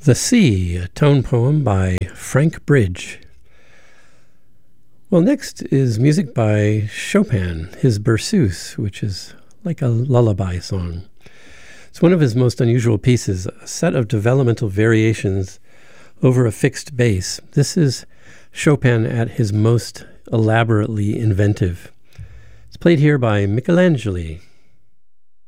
The Sea, a tone poem by Frank Bridge. Well, next is music by Chopin, his Berceuse, which is like a lullaby song. It's one of his most unusual pieces, a set of developmental variations over a fixed bass. This is Chopin at his most elaborately inventive. It's played here by Michelangelo.